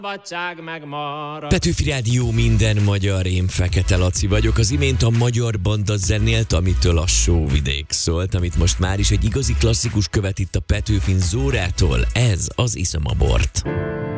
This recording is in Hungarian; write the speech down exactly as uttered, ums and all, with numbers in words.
szabadság megmarad. Petőfi Rádió, minden magyar, én Fekete Laci vagyok. Az imént a magyar banda zenélt, amitől a sóvidék szólt, amit most már is egy igazi klasszikus követ itt a Petőfin Zórától. Ez az Iszom a bort.